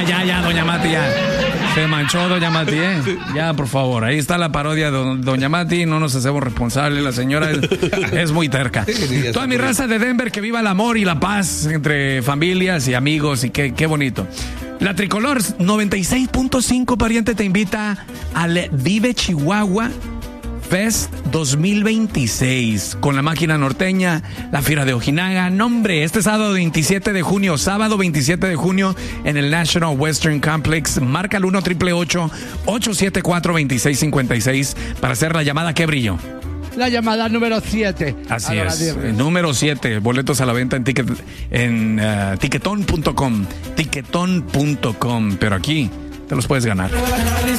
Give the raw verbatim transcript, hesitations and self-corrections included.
Ya, ya, ya, doña Mati, ya. Se manchó doña Mati, ¿eh? Ya, por favor. Ahí está la parodia de do- doña Mati. No nos hacemos responsables. La señora es, es muy terca. Toda mi raza de Denver, que viva el amor y la paz entre familias y amigos. Y qué, qué bonito. La Tricolor noventa y seis punto cinco, pariente, te invita al Vive Chihuahua Fest dos mil veintiséis con la máquina norteña, la Fiera de Ojinaga. Nombre, este sábado veintisiete de junio, sábado veintisiete de junio en el National Western Complex. Marca el uno, ocho ocho ocho, ocho siete cuatro, dos seis cinco seis para hacer la llamada. ¿Qué brillo? La llamada número siete. Así es, número siete. Boletos a la venta en, ticket, en uh, tiquetón punto com. Tiquetón punto com. Pero aquí te los puedes ganar.